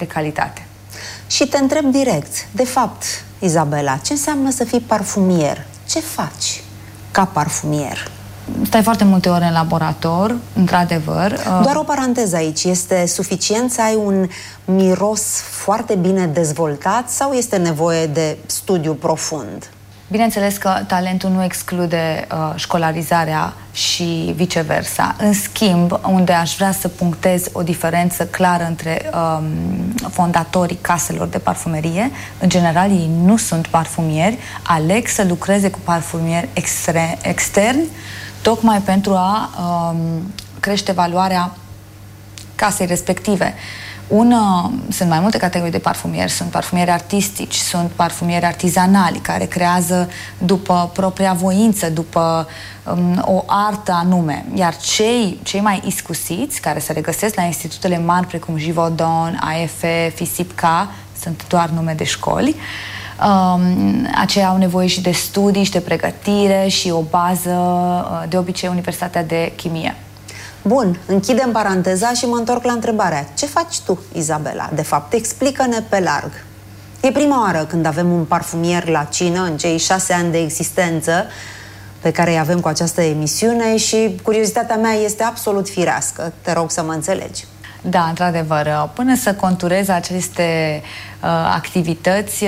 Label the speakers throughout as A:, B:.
A: de calitate.
B: Și te întreb direct, de fapt, Izabela, ce înseamnă să fii parfumier? Ce faci ca parfumier?
A: Stai foarte multe ore în laborator, într-adevăr.
B: Doar o paranteză aici. Este suficient să ai un miros foarte bine dezvoltat sau este nevoie de studiu profund?
A: Bineînțeles că talentul nu exclude școlarizarea și viceversa. În schimb, unde aș vrea să punctez o diferență clară între fondatorii caselor de parfumerie, în general ei nu sunt parfumieri, aleg să lucreze cu parfumieri externi, tocmai pentru a crește valoarea casei respective. Sunt mai multe categorii de parfumieri. Sunt parfumieri artistici, sunt parfumieri artizanali care creează după propria voință, după o artă anume. Iar cei mai iscusiți, care se regăsesc la institutele mari precum Givaudan, AFF, FISIPCA, sunt doar nume de școli, aceia au nevoie și de studii și de pregătire și o bază, de obicei Universitatea de Chimie.
B: Bun, închidem paranteza și mă întorc la întrebarea. Ce faci tu, Izabela? De fapt, explică-ne pe larg. E prima oară când avem un parfumier la cină în cei 6 ani de existență pe care îi avem cu această emisiune și curiozitatea mea este absolut firească. Te rog să mă înțelegi.
A: Da, într-adevăr, până să conturez aceste activități,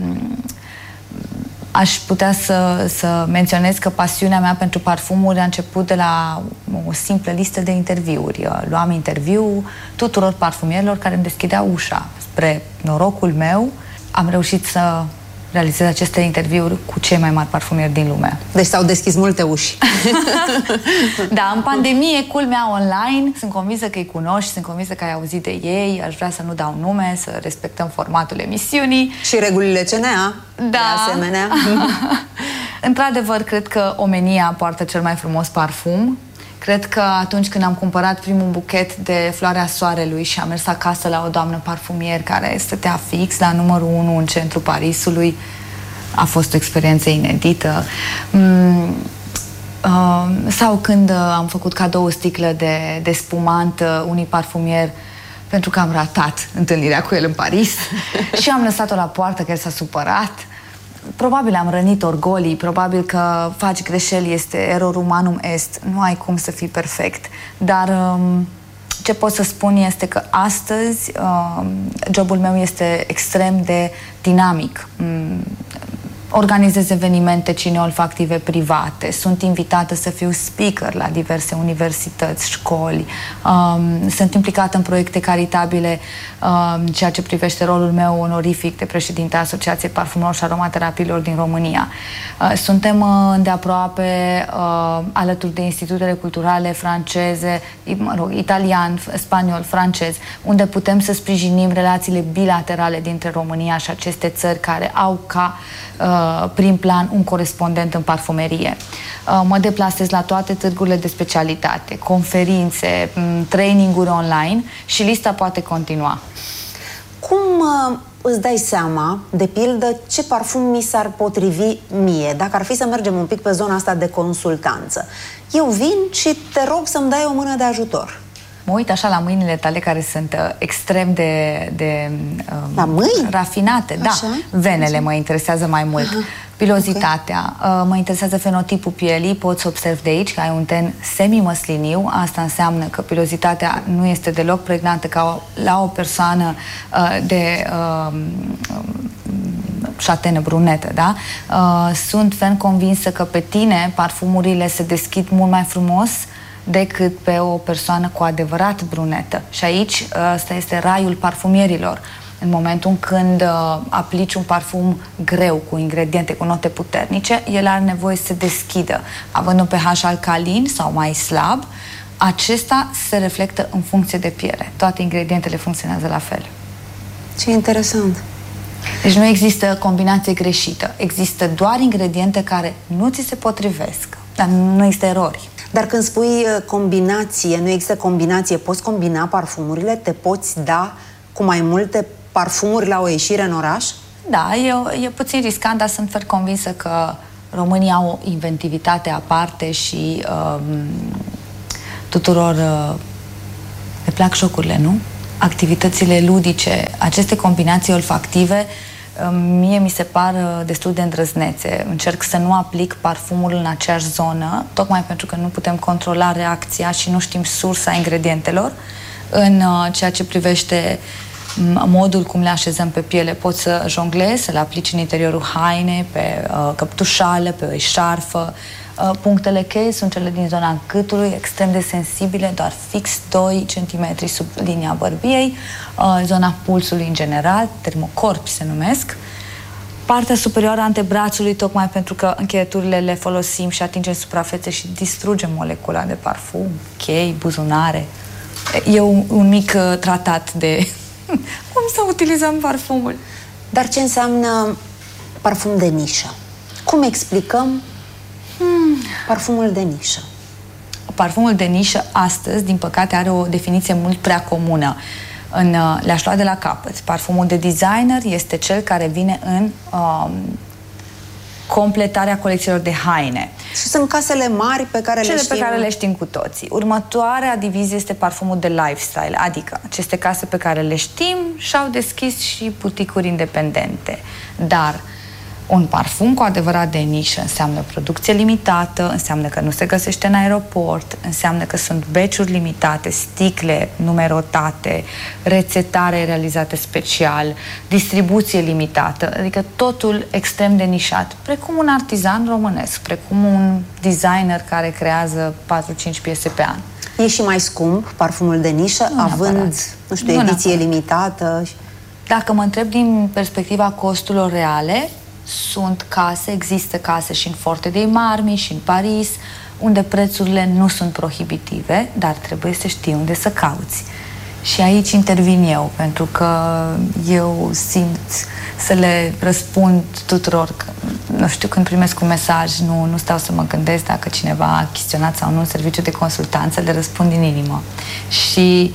A: aș putea să menționez că pasiunea mea pentru parfumuri a început de la o simplă listă de interviuri. Luam interviu tuturor parfumierilor care îmi deschideau ușa. Spre norocul meu, am reușit să realizez aceste interviuri cu cei mai mari parfumieri din lume.
B: Deci s-au deschis multe uși.
A: Da, în pandemie, culmea online, sunt convinsă că îi cunoști, sunt convinsă că ai auzit de ei, aș vrea să nu dau nume, să respectăm formatul emisiunii.
B: Și regulile CNA,
A: da.
B: De asemenea.
A: Într-adevăr, cred că omenia poartă cel mai frumos parfum. Cred că atunci când am cumpărat primul buchet de floarea soarelui și am mers acasă la o doamnă parfumier care stătea fix la numărul 1 în centrul Parisului, a fost o experiență inedită. Sau când am făcut cadou o sticlă de spumant unui parfumier pentru că am ratat întâlnirea cu el în Paris și am lăsat-o la poartă, că el s-a supărat. Probabil am rănit orgolii, probabil că faci greșeli, este error humanum est, nu ai cum să fii perfect. Dar ce pot să spun este că astăzi jobul meu este extrem de dinamic. Organizez evenimente cineolfactive private, sunt invitată să fiu speaker la diverse universități, școli, sunt implicată în proiecte caritabile, ceea ce privește rolul meu onorific de președinte a Asociației Parfumerilor și Aromaterapiilor din România. Suntem îndeaproape alături de institutele culturale franceze, italian, spaniol, francez, unde putem să sprijinim relațiile bilaterale dintre România și aceste țări care au ca prim plan un corespondent în parfumerie. Mă deplasez la toate târgurile de specialitate, conferințe, traininguri online și lista poate continua.
B: Cum îți dai seama, de pildă, ce parfum mi s-ar potrivi mie, dacă ar fi să mergem un pic pe zona asta de consultanță? Eu vin și te rog să-mi dai o mână de ajutor.
A: Mă uit așa la mâinile tale care sunt extrem de
B: la mâini?
A: Rafinate.
B: Așa?
A: Da, venele
B: așa.
A: Mă interesează mai mult. Pilozitatea, mă interesează fenotipul pielii, pot să observ de aici că ai un ten semi-măsliniu, asta înseamnă că pilozitatea nu este deloc pregnantă ca la o persoană de șatenă brunetă, da? Sunt ferm convinsă că pe tine parfumurile se deschid mult mai frumos decât pe o persoană cu adevărat brunetă. Și aici ăsta este raiul parfumierilor. În momentul când aplici un parfum greu, cu ingrediente, cu note puternice, el are nevoie să se deschidă. Având un pH alcalin sau mai slab, acesta se reflectă în funcție de piele. Toate ingredientele funcționează la fel.
B: Ce interesant!
A: Deci nu există combinație greșită. Există doar ingrediente care nu ți se potrivesc, dar nu există erori.
B: Dar când spui combinație, nu există combinație, poți combina parfumurile? Te poți da cu mai multe parfumuri la o ieșire în oraș?
A: Da, e puțin riscant, dar sunt fer convinsă că România au o inventivitate aparte și tuturor le plac șocurile, nu? activitățile ludice, aceste combinații olfactive, mie mi se par destul de îndrăznețe. Încerc să nu aplic parfumul în aceeași zonă, tocmai pentru că nu putem controla reacția și nu știm sursa ingredientelor. În ceea ce privește modul cum le așezăm pe piele, poți să jonglezi, să le aplici în interiorul hainei, pe căptușală, pe o eșarfă. Punctele cheie sunt cele din zona gâtului, extrem de sensibile, doar fix 2 cm sub linia bărbiei, zona pulsului în general, termocorpi se numesc, partea superioară a antebrațului, tocmai pentru că încheieturile le folosim și atingem suprafețe și distrugem molecula de parfum, chei, buzunare. E un mic tratat de cum să utilizăm parfumul.
B: Dar ce înseamnă parfum de nișă? Cum explicăm parfumul de nișă?
A: Parfumul de nișă astăzi, din păcate, are o definiție mult prea comună. Le-aș lua de la capăt. Parfumul de designer este cel care vine în completarea colecțiilor de haine.
B: Și sunt casele mari pe care
A: cele
B: le știm.
A: Pe care le știm cu toții. Următoarea divizie este parfumul de lifestyle, adică aceste case pe care le știm și-au deschis și buticuri independente. Dar un parfum cu adevărat de nișă înseamnă producție limitată, înseamnă că nu se găsește în aeroport, înseamnă că sunt beciuri limitate, sticle numerotate, rețetare realizate special, distribuție limitată, adică totul extrem de nișat, precum un artizan românesc, precum un designer care creează 4-5 piese pe an.
B: E și mai scump parfumul de nișă, având, nu știu, ediție limitată?
A: Dacă mă întreb din perspectiva costurilor reale, există case și în Forte dei Marmi și în Paris, unde prețurile nu sunt prohibitive, dar trebuie să știi unde să cauți. Și aici intervin eu, pentru că eu simt să le răspund tuturor. Nu știu, când primesc un mesaj, nu stau să mă gândesc dacă cineva a chestionat sau nu în serviciu de consultanță, le răspund din inimă. Și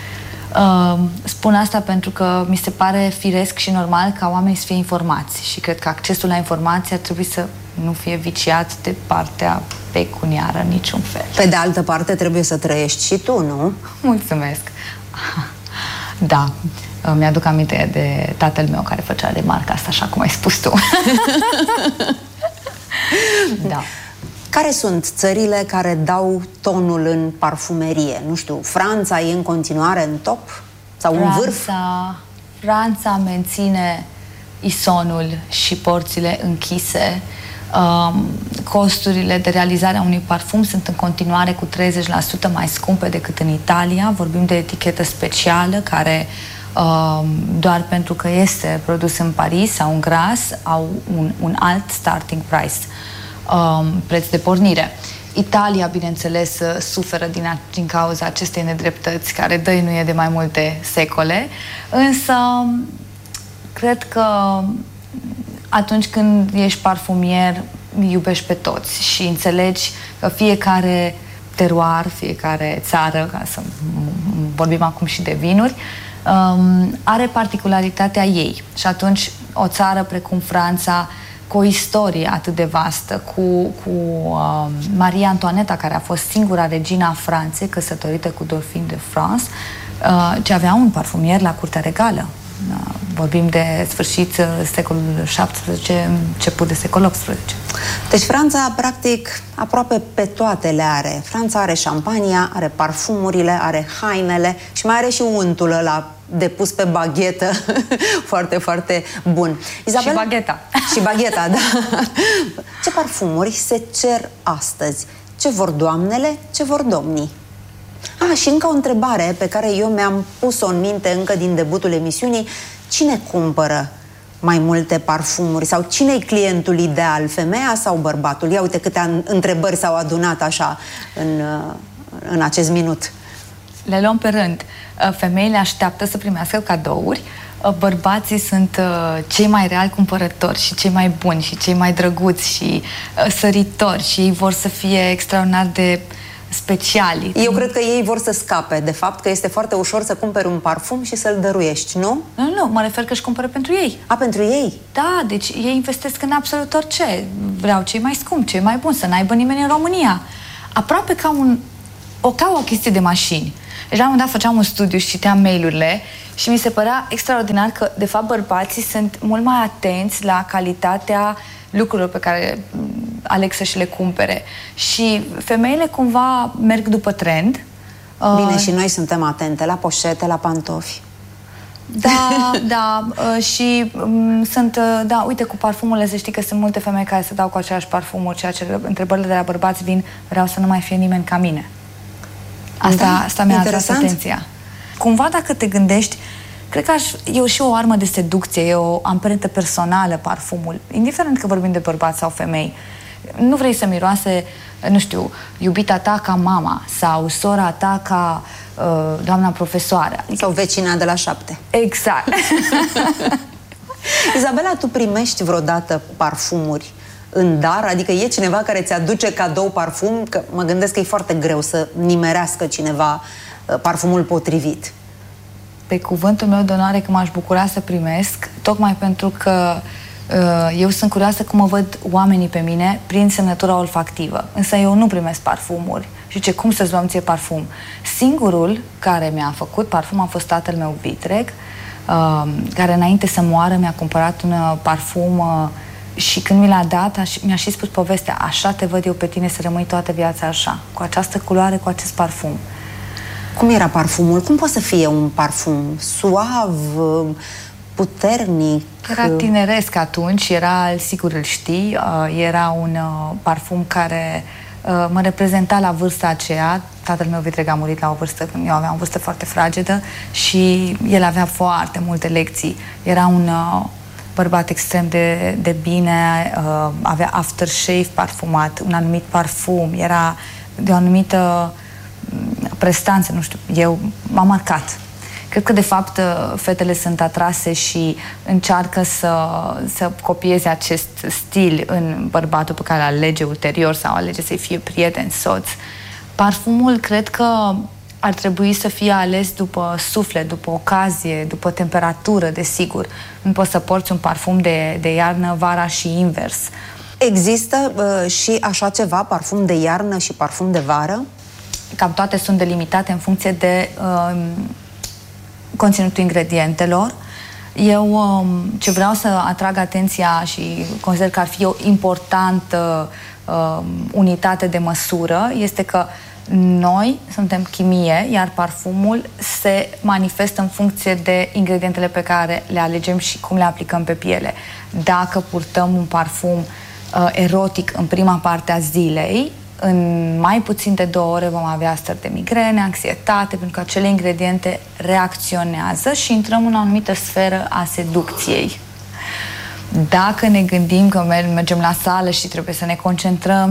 A: spun asta pentru că mi se pare firesc și normal ca oamenii să fie informați și cred că accesul la informație ar trebui să nu fie viciat de partea pecuniară în niciun fel.
B: Pe de altă parte trebuie să trăiești și tu, nu?
A: Mulțumesc! Da, mi-aduc aminte de tatăl meu care făcea remarca asta, așa cum ai spus tu. Da.
B: Care sunt țările care dau tonul în parfumerie? Nu știu, Franța e în continuare în top? Sau în vârf?
A: Franța menține isonul și porțile închise. Costurile de realizare a unui parfum sunt în continuare cu 30% mai scumpe decât în Italia. Vorbim de etichetă specială care doar pentru că este produs în Paris sau în Gras au un alt starting price. Preț de pornire. Italia, bineînțeles, suferă din cauza acestei nedreptăți care dăinuie de mai multe secole, însă cred că atunci când ești parfumier, iubești pe toți și înțelegi că fiecare teroar, fiecare țară, ca să vorbim acum și de vinuri, are particularitatea ei. Și atunci o țară precum Franța, cu o istorie atât de vastă, cu Maria Antoaneta, care a fost singura regina a Franței, căsătorită cu Dauphin de France, ce avea un parfumier la curtea regală. Vorbim de sfârșit secolul XVII, început de secolul XVIII.
B: Deci Franța, practic, aproape pe toate le are. Franța are șampania, are parfumurile, are hainele și mai are și untul ăla de pus pe baghetă foarte, foarte bun. Izabela?
A: Și bagheta.
B: Și bagheta, da. Ce parfumuri se cer astăzi? Ce vor doamnele, ce vor domnii? Și încă o întrebare pe care eu mi-am pus-o în minte încă din debutul emisiunii. Cine cumpără mai multe parfumuri? Sau cine-i clientul ideal? Femeia sau bărbatul? Ia uite câte întrebări s-au adunat așa în acest minut.
A: Le luăm pe rând. Femeile așteaptă să primească cadouri, bărbații sunt cei mai reali cumpărători și cei mai buni și cei mai drăguți și săritori și ei vor să fie extraordinar de speciali.
B: Eu cred că ei vor să scape de fapt că este foarte ușor să cumperi un parfum și să-l dăruiești, nu?
A: Nu, mă refer că își cumpără pentru ei.
B: Pentru ei?
A: Da, deci ei investesc în absolut orice. Vreau cei mai scumpi, cei mai buni, să n-aibă nimeni în România. Aproape ca ca o chestie de mașini. Deci la un moment dat făceam un studiu și citeam mail-urile și mi se părea extraordinar că, de fapt, bărbații sunt mult mai atenți la calitatea lucrurilor pe care aleg să și le cumpere. Și femeile cumva merg după trend.
B: Bine, și noi suntem atente la poșete, la pantofi.
A: Da, și sunt, uite, cu parfumurile, să știi că sunt multe femei care se dau cu aceleași parfumuri, ceea ce întrebările de la bărbați vin, vreau să nu mai fie nimeni ca mine. Asta mi-a atras atenția. Cumva, dacă te gândești, cred că e și o armă de seducție, e o amprentă personală parfumul, indiferent că vorbim de bărbați sau femei. Nu vrei să miroase, nu știu, iubita ta ca mama sau sora ta ca doamna profesoară.
B: Sau vecina de la 7.
A: Exact.
B: Izabela, tu primești vreodată parfumuri în dar? Adică e cineva care ți aduce cadou parfum? Că mă gândesc că e foarte greu să nimerească cineva parfumul potrivit.
A: Pe cuvântul meu de onoare că m-aș bucura să primesc, tocmai pentru că eu sunt curioasă cum mă văd oamenii pe mine prin semnătura olfactivă. Însă eu nu primesc parfumuri. Și ce, cum să-ți luăm ție parfum? Singurul care mi-a făcut parfum a fost tatăl meu vitreg, care înainte să moară mi-a cumpărat un parfum și când mi l-a dat mi-a și spus povestea: așa te văd eu pe tine, să rămâi toată viața așa, cu această culoare, cu acest parfum.
B: Cum era parfumul? Cum poate să fie un parfum? Suav, puternic?
A: Era tineresc atunci, sigur îl știi, era un parfum care mă reprezenta la vârsta aceea. Tatăl meu vitreg a murit la o vârstă când eu aveam o vârstă foarte fragedă și el avea foarte multe lecții. Era un bărbat extrem de bine, avea aftershave parfumat, un anumit parfum, era de o anumită prestanță, nu știu, m-a marcat. Cred că, de fapt, fetele sunt atrase și încearcă să copieze acest stil în bărbatul pe care îl alege ulterior sau alege să-i fie prieten, soț. Parfumul, cred că ar trebui să fie ales după suflet, după ocazie, după temperatură, desigur. Nu poți să porți un parfum de iarnă vara și invers.
B: Există și așa ceva, parfum de iarnă și parfum de vară?
A: Cam toate sunt delimitate în funcție de conținutul ingredientelor. Eu ce vreau să atrag atenția și consider că ar fi o importantă unitate de măsură este că noi suntem chimie, iar parfumul se manifestă în funcție de ingredientele pe care le alegem și cum le aplicăm pe piele. Dacă purtăm un parfum erotic în prima parte a zilei, în mai puțin de 2 ore vom avea stări de migrene, anxietate, pentru că acele ingrediente reacționează și intrăm în o anumită sferă a seducției. Dacă ne gândim că mergem la sală și trebuie să ne concentrăm,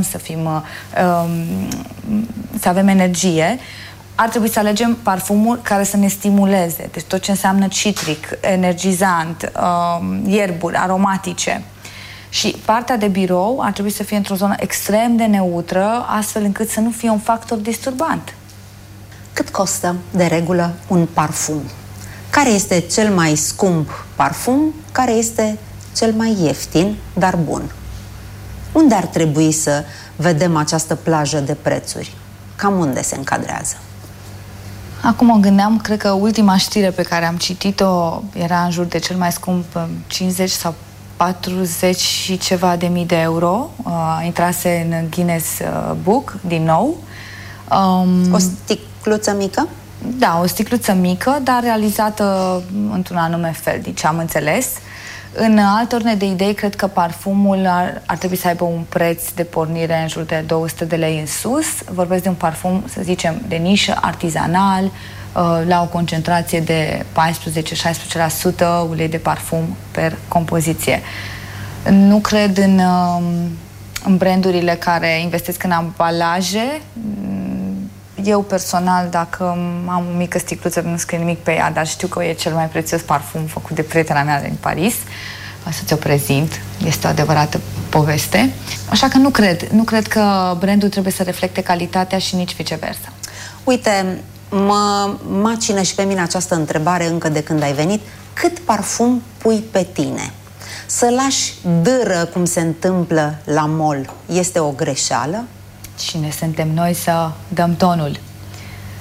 A: să avem energie, ar trebui să alegem parfumul care să ne stimuleze. Deci tot ce înseamnă citric, energizant, ierburi aromatice. Și partea de birou ar trebui să fie într-o zonă extrem de neutră, astfel încât să nu fie un factor disturbant.
B: Cât costă, de regulă, un parfum? Care este cel mai scump parfum? Care este cel mai ieftin, dar bun? Unde ar trebui să vedem această plajă de prețuri? Cam unde se încadrează?
A: Acum mă gândeam, cred că ultima știre pe care am citit-o era în jur de cel mai scump 50 sau 40 și ceva de mii de euro. Intrase în Guinness Book din nou.
B: O sticluță mică?
A: Da, o sticluță mică, dar realizată într-un anume fel, din ce am înțeles. În altă ordine de idei, cred că parfumul ar trebui să aibă un preț de pornire în jur de 200 de lei în sus. Vorbesc de un parfum, să zicem, de nișă, artizanal, la o concentrație de 14-16% ulei de parfum per compoziție. Nu cred în brandurile care investesc în ambalaje. Eu personal, dacă am o mică sticluță, nu scrie nimic pe ea, dar știu că e cel mai prețios parfum făcut de prietena mea din Paris. O să ți-o prezint. Este o adevărată poveste. Așa că nu cred că brandul trebuie să reflecte calitatea și nici viceversa.
B: Uite, mă macină și pe mine această întrebare încă de când ai venit. Cât parfum pui pe tine? Să lași dâră cum se întâmplă la mall este o greșeală?
A: Cine suntem noi să dăm tonul?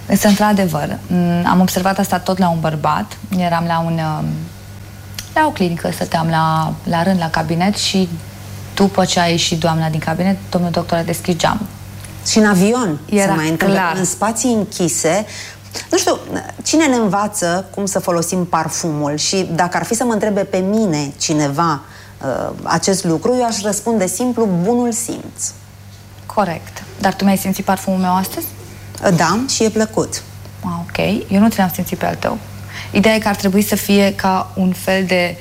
A: Însă, într-adevăr, am observat asta tot la un bărbat. Eram la o clinică, stăteam la rând la cabinet și după ce a ieșit doamna din cabinet, domnul doctor a deschis geamul.
B: Și în avion
A: era
B: se mai întâmplă,
A: clar.
B: în spații închise. Nu știu, cine ne învață cum să folosim parfumul? Și dacă ar fi să mă întrebe pe mine cineva acest lucru, eu aș răspunde simplu, bunul simț.
A: Corect. Dar tu mi-ai simțit parfumul meu astăzi?
B: Da, și e plăcut.
A: Ok. Eu nu ți-am simțit pe al tău. Ideea e că ar trebui să fie ca un fel de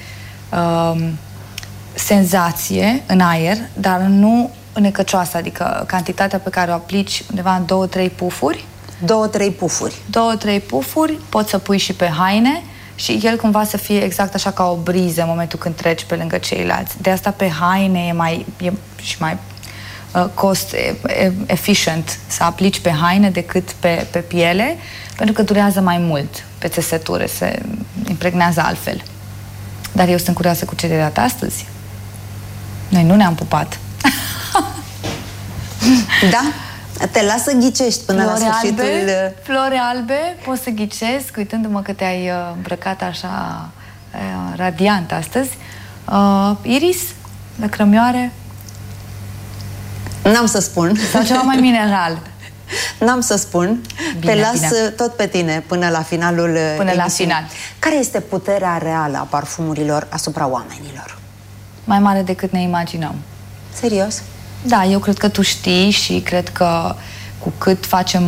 A: senzație în aer, dar nu necăcioasă, adică cantitatea pe care o aplici undeva în 2-3 pufuri.
B: 2-3 pufuri.
A: 2-3 pufuri, poți să pui și pe haine și el cumva să fie exact așa ca o briză în momentul când treci pe lângă ceilalți. De asta pe haine e și mai cost efficient să aplici pe haine decât pe piele, pentru că durează mai mult pe țesătură, se impregnează altfel. Dar eu sunt curioasă cu ce de dat astăzi. Noi nu ne-am pupat.
B: Da? Te las să ghicești până la sfârșitul...
A: Flori albe, poți să ghicesc, uitându-mă că te-ai îmbrăcat așa radiant astăzi. Iris, lăcrămioare.
B: N-am să spun.
A: Sau ceva mai mineral.
B: N-am să spun.
A: Bine,
B: te las
A: bine.
B: Tot pe tine până la finalul
A: Până la final.
B: Care este puterea reală a parfumurilor asupra oamenilor?
A: Mai mare decât ne imaginăm.
B: Serios?
A: Da, eu cred că tu știi și cred că cu cât facem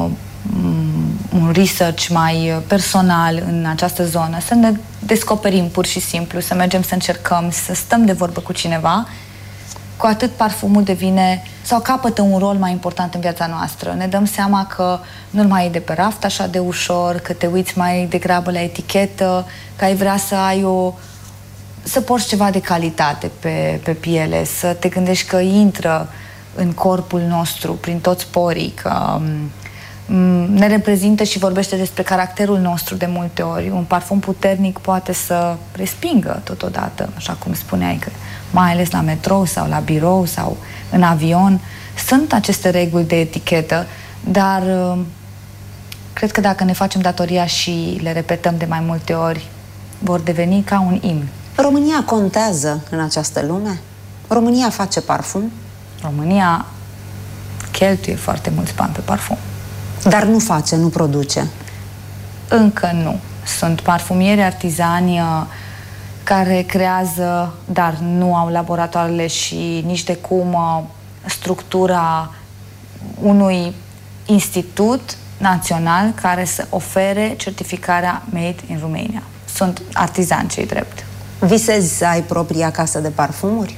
A: un research mai personal în această zonă, să ne descoperim pur și simplu, să mergem să încercăm, să stăm de vorbă cu cineva, cu atât parfumul devine sau capătă un rol mai important în viața noastră. Ne dăm seama că nu mai e de pe raft așa de ușor, că te uiți mai degrabă la etichetă, că ai vrea să ai să porți ceva de calitate pe piele, să te gândești că intră în corpul nostru, prin toți porii, că ne reprezintă și vorbește despre caracterul nostru de multe ori. Un parfum puternic poate să respingă totodată, așa cum spuneai, că mai ales la metrou sau la birou sau în avion. Sunt aceste reguli de etichetă, dar cred că dacă ne facem datoria și le repetăm de mai multe ori, vor deveni ca un imn.
B: România contează în această lume? România face parfum?
A: România cheltuie foarte mulți bani pe parfum.
B: Dar nu face, nu produce?
A: Încă nu. Sunt parfumieri artizani care creează, dar nu au laboratoarele și nici de cum structura unui institut național care să ofere certificarea Made in Romania. Sunt artizani, cei drept.
B: Visezi să ai propria casă de parfumuri?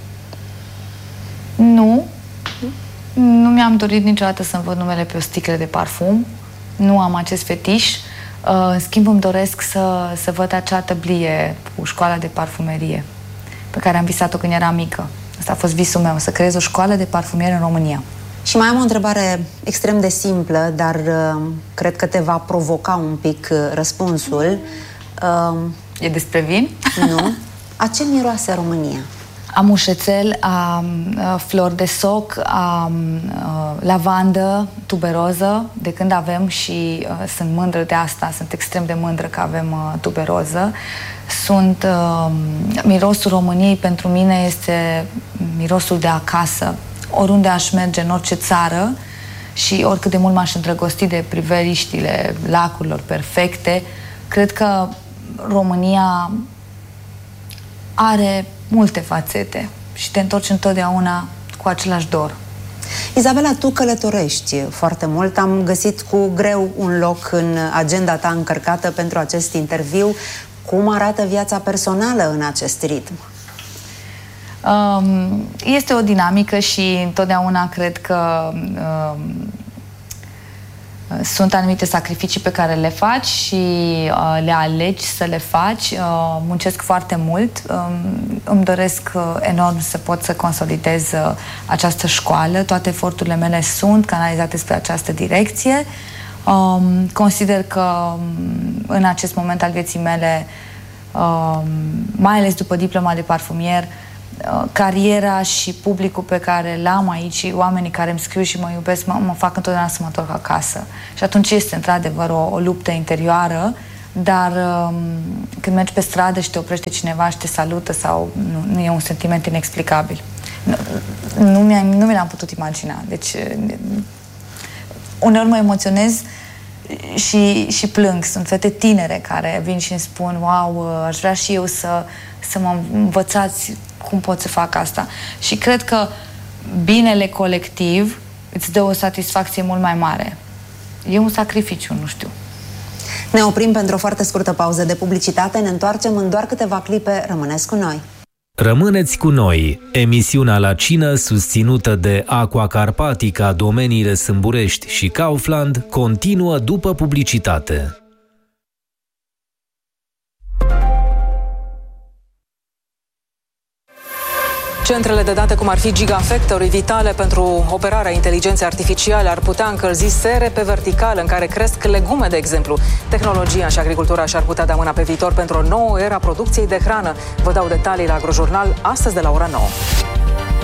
A: Nu. Nu mi-am dorit niciodată să-mi văd numele pe o sticlă de parfum. Nu am acest fetiș. În schimb, îmi doresc să văd acea tăblie cu școala de parfumerie pe care am visat-o când eram mică. Asta a fost visul meu, să creez o școală de parfumiere în România.
B: Și mai am o întrebare extrem de simplă, dar cred că te va provoca un pic răspunsul.
A: E despre vin?
B: Nu. A ce miroase România?
A: A mușețel, a flori de soc, a lavandă, tuberoză, de când avem și sunt mândră de asta, sunt extrem de mândră că avem tuberoză. Mirosul României pentru mine este mirosul de acasă. Oriunde aș merge, în orice țară și oricât de mult m-aș îndrăgosti de priveliștile lacurilor perfecte, cred că România are multe fațete și te întorci întotdeauna cu același dor.
B: Izabela, tu călătorești foarte mult. Am găsit cu greu un loc în agenda ta încărcată pentru acest interviu. Cum arată viața personală în acest ritm?
A: Este o dinamică și întotdeauna cred că sunt anumite sacrificii pe care le faci și le alegi să le faci. Muncesc foarte mult. Îmi doresc enorm să pot să consolidez această școală. Toate eforturile mele sunt canalizate spre această direcție. Consider că în acest moment al vieții mele, mai ales după diploma de parfumier, cariera și publicul pe care l-am aici, oamenii care îmi scriu și mă iubesc, mă fac întotdeauna să mă întorc acasă. Și atunci este într-adevăr o luptă interioară, dar când mergi pe stradă și te oprește cineva și te salută sau nu e un sentiment inexplicabil. Nu mi l-am putut imagina. Deci uneori mă emoționez și plâng. Sunt fete tinere care vin și îmi spun: wow, aș vrea și eu să mă învățați cum pot să fac asta. Și cred că binele colectiv îți dă o satisfacție mult mai mare. E un sacrificiu, nu știu.
B: Ne oprim pentru o foarte scurtă pauză de publicitate, ne întoarcem în doar câteva clipe. Rămâneți cu noi!
C: Rămâneți cu noi! Emisiunea La Cină, susținută de Aqua Carpatica, Domeniile Sâmburești și Kaufland, continuă după publicitate.
D: Centrele de date, cum ar fi Gigafactory, vitale pentru operarea inteligenței artificiale, ar putea încălzi sere pe verticală în care cresc legume, de exemplu. Tehnologia și agricultura și-ar putea da mâna pe viitor pentru o nouă era producției de hrană. Vă dau detalii la Agrojurnal astăzi de la ora 9.